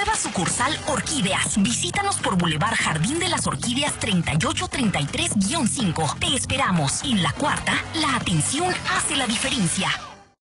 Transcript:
Nueva sucursal Orquídeas. Visítanos por Boulevard Jardín de las Orquídeas 3833-5. Te esperamos. En La Cuarta, la atención hace la diferencia.